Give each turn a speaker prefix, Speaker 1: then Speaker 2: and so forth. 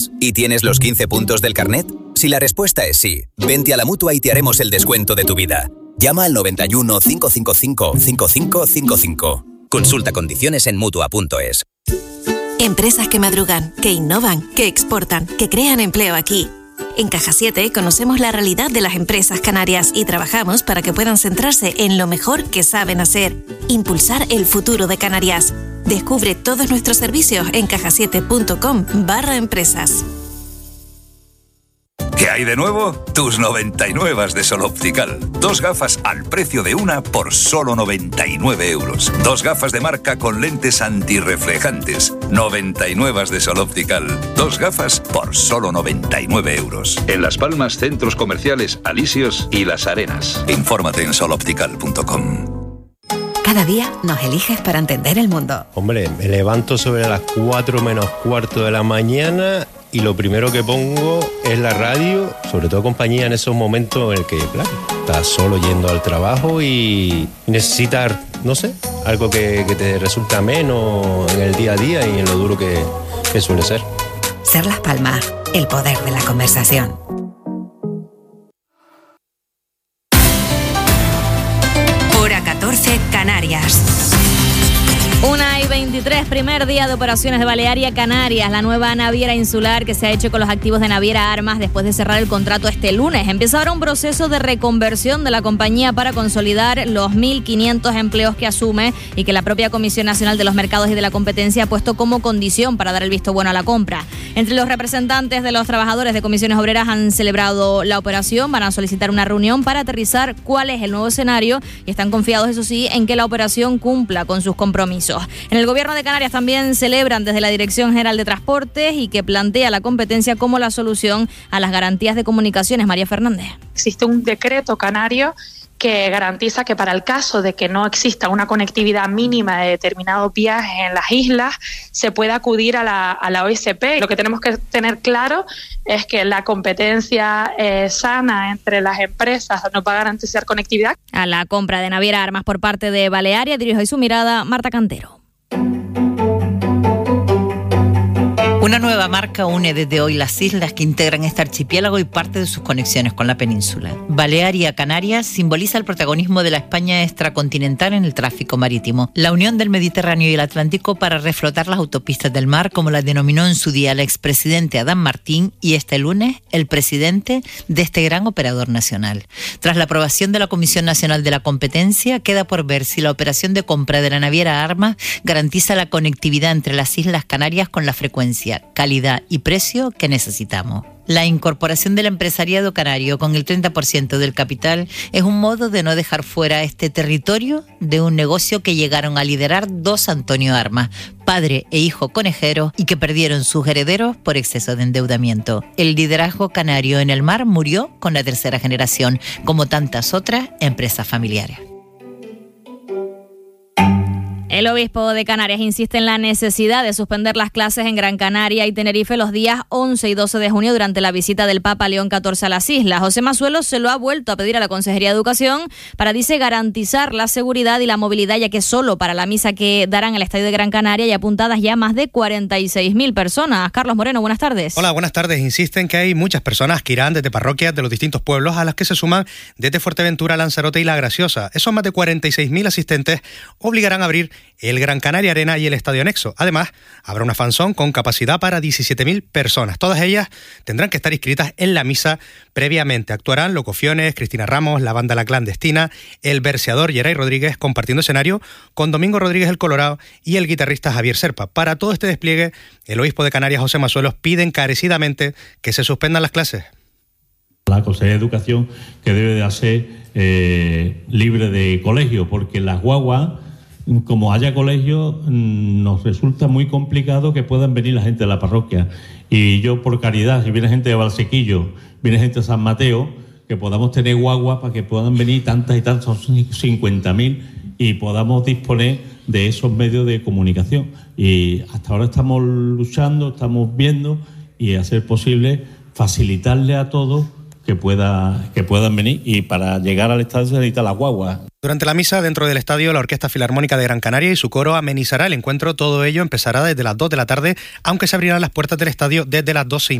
Speaker 1: ¿Y tienes los 15 puntos del carnet? Si la respuesta es sí, vente a la Mutua y te haremos el descuento de tu vida. Llama al 91 555 5555. Consulta condiciones en Mutua.es.
Speaker 2: Empresas que madrugan, que innovan, que exportan, que crean empleo aquí. En Caja 7 conocemos la realidad de las empresas canarias y trabajamos para que puedan centrarse en lo mejor que saben hacer. Impulsar el futuro de Canarias. Descubre todos nuestros servicios en cajasiete.com/empresas.
Speaker 3: ¿Qué hay de nuevo? Tus 99 de Sol Optical. 2 gafas al precio de una por solo 99 euros. 2 gafas de marca con lentes antirreflejantes. 99 de Sol Optical. 2 gafas por solo 99 euros. En Las Palmas, centros comerciales Alisios y Las Arenas. Infórmate en soloptical.com.
Speaker 4: Cada día nos eliges para entender el mundo.
Speaker 5: Hombre, me levanto sobre las 4 menos cuarto de la mañana y lo primero que pongo es la radio, sobre todo compañía en esos momentos en el que, claro, estás solo yendo al trabajo y necesitas, no sé, algo que te resulta ameno en el día a día y en lo duro que suele ser.
Speaker 4: Ser Las Palmas, el poder de la conversación. Hora 14, Canarias.
Speaker 6: 1:23, primer día de operaciones de Balearia Canarias, la nueva naviera insular que se ha hecho con los activos de Naviera Armas después de cerrar el contrato este lunes. Empieza ahora un proceso de reconversión de la compañía para consolidar los 1.500 empleos que asume y que la propia Comisión Nacional de los Mercados y de la Competencia ha puesto como condición para dar el visto bueno a la compra. Entre los representantes de los trabajadores de comisiones obreras han celebrado la operación, van a solicitar una reunión para aterrizar cuál es el nuevo escenario y están confiados, eso sí, en que la operación cumpla con sus compromisos. En el Gobierno de Canarias también celebran desde la Dirección General de Transportes y que plantea la competencia como la solución a las garantías de comunicaciones. María Fernández.
Speaker 7: Existe un decreto canario que garantiza que para el caso de que no exista una conectividad mínima de determinados viajes en las islas, se puede acudir a la OSP. Lo que tenemos que tener claro es que la competencia sana entre las empresas nos va a garantizar conectividad.
Speaker 6: A la compra de Naviera Armas por parte de Balearia dirige hoy su mirada Marta Cantero.
Speaker 8: Una nueva marca une desde hoy las islas que integran este archipiélago y parte de sus conexiones con la península. Balearia Canarias simboliza el protagonismo de la España extracontinental en el tráfico marítimo. La unión del Mediterráneo y el Atlántico para reflotar las autopistas del mar, como la denominó en su día el expresidente Adán Martín y este lunes el presidente de este gran operador nacional. Tras la aprobación de la Comisión Nacional de la Competencia, queda por ver si la operación de compra de la naviera Armas garantiza la conectividad entre las Islas Canarias con la frecuencia, calidad y precio que necesitamos. La incorporación del empresariado canario con el 30% del capital es un modo de no dejar fuera este territorio de un negocio que llegaron a liderar dos Antonio Armas, padre e hijo conejeros, y que perdieron sus herederos por exceso de endeudamiento. El liderazgo canario en el mar murió con la tercera generación, como tantas otras empresas familiares.
Speaker 6: El obispo de Canarias insiste en la necesidad de suspender las clases en Gran Canaria y Tenerife los días 11 y 12 de junio durante la visita del Papa León XIV a las islas. José Mazuelo se lo ha vuelto a pedir a la Consejería de Educación para, dice, garantizar la seguridad y la movilidad, ya que solo para la misa que darán al Estadio de Gran Canaria hay apuntadas ya más de 46.000 personas. Carlos Moreno, buenas tardes.
Speaker 9: Hola, buenas tardes. Insisten que hay muchas personas que irán desde parroquias de los distintos pueblos, a las que se suman desde Fuerteventura, Lanzarote y La Graciosa. Esos más de 46.000 asistentes obligarán a abrir el Gran Canaria Arena y el Estadio Anexo. Además, habrá una fanzón con capacidad para 17.000 personas. Todas ellas tendrán que estar inscritas en la misa previamente. Actuarán Locofiones, Cristina Ramos, la banda La Clandestina, el verseador Yeray Rodríguez, compartiendo escenario con Domingo Rodríguez el Colorado y el guitarrista Javier Serpa. Para todo este despliegue, el obispo de Canarias, José Mazuelos, pide encarecidamente que se suspendan las clases.
Speaker 10: La Consejería de Educación, que debe de ser libre de colegio, porque las guaguas, como haya colegio, nos resulta muy complicado que puedan venir la gente de la parroquia. Y yo, por caridad, si viene gente de Valsequillo, viene gente de San Mateo, que podamos tener guaguas para que puedan venir tantas y tantas, son 50.000, y podamos disponer de esos medios de comunicación. Y hasta ahora estamos luchando, estamos viendo, y a ser posible facilitarle a todos que puedan venir. Y para llegar al estadio se necesita la guagua.
Speaker 9: Durante la misa dentro del estadio, la Orquesta Filarmónica de Gran Canaria y su coro amenizará el encuentro. Todo ello empezará desde las 2 de la tarde, aunque se abrirán las puertas del estadio desde las 12:30.